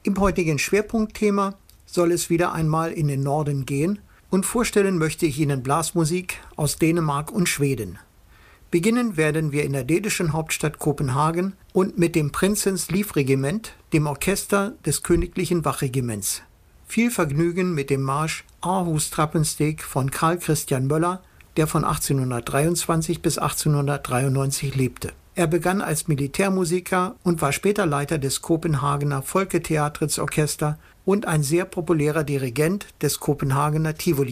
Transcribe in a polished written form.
Im heutigen Schwerpunktthema soll es wieder einmal in den Norden gehen und vorstellen möchte ich Ihnen Blasmusik aus Dänemark und Schweden. Beginnen werden wir in der dänischen Hauptstadt Kopenhagen und mit dem Prinzens Livregiment, dem Orchester des Königlichen Wachregiments. Viel Vergnügen mit dem Marsch Aarhus Trappensteg von Carl Christian Möller, der von 1823 bis 1893 lebte. Er begann als Militärmusiker und war später Leiter des Kopenhagener Folketeatrets Orchester und ein sehr populärer Dirigent des Kopenhagener Tivoli